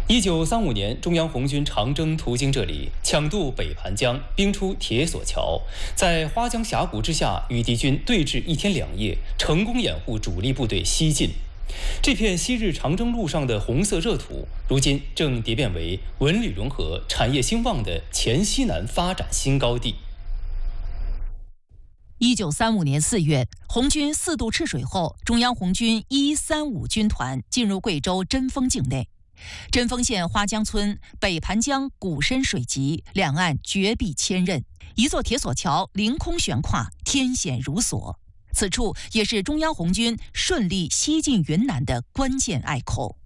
1935年，中央红军长征途经这里，抢渡北盘江，兵出铁索桥，在花江峡谷之下与敌军对峙1天2夜，成功掩护主力部队西进。这片昔日长征路上的红色热土，如今正蝶变为文旅融合、产业兴旺的黔西南发展新高地。 1935年4月，红军4渡赤水后，中央红军135军团进入贵州贞丰境内。贞丰县花江村北盘江谷深水急，两岸绝壁千仞，一座铁索桥凌空悬跨，天险如锁。此处也是中央红军顺利西进云南的关键隘口。